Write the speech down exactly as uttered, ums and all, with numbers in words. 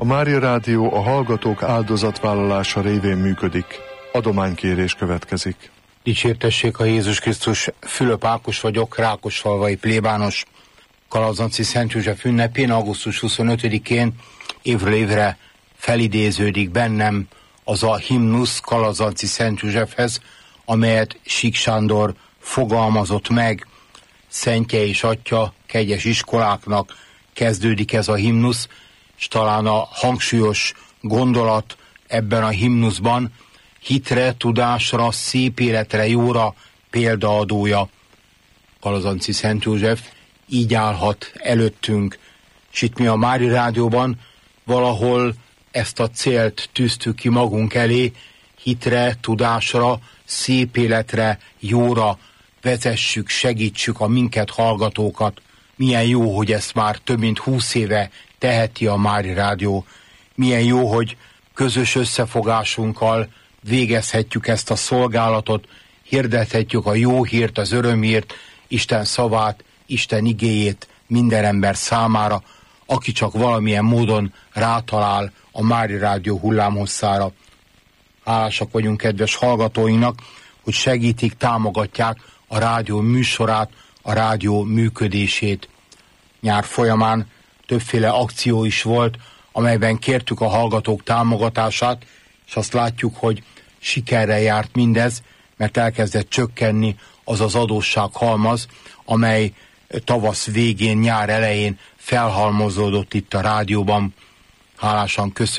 A Mária Rádió a hallgatók áldozatvállalása révén működik. Adománykérés következik. Dicsértessék a Jézus Krisztus, Fülöp Ákos vagyok, rákosfalvai plébános. Kalazanci Szent József ünnepén, augusztus huszonötödikén évről évre felidéződik bennem az a himnusz Kalazanci Szent Józsefhez, amelyet Sík Sándor fogalmazott meg. Szentje és Atya, kegyes iskoláknak kezdődik ez a himnusz, és talán a hangsúlyos gondolat ebben a himnuszban hitre, tudásra, szép életre, jóra példaadója. Kalazanci Szent József így állhat előttünk, és itt mi a Mária Rádióban valahol ezt a célt tűztük ki magunk elé, hitre, tudásra, szép életre, jóra vezessük, segítsük a minket hallgatókat. Milyen jó, hogy ezt már több mint húsz éve teheti a Mária Rádió. Milyen jó, hogy közös összefogásunkkal végezhetjük ezt a szolgálatot, hirdethetjük a jó hírt, az örömhírt, Isten szavát, Isten igéjét minden ember számára, aki csak valamilyen módon rátalál a Mária Rádió hullámhosszára. Hálásak vagyunk kedves hallgatóinak, hogy segítik, támogatják a rádió műsorát, a rádió működését. Nyár folyamán többféle akció is volt, amelyben kértük a hallgatók támogatását, és azt látjuk, hogy sikerrel járt mindez, mert elkezdett csökkenni az az adóssághalmaz, amely tavasz végén, nyár elején felhalmozódott itt a rádióban. Hálásan köszönjük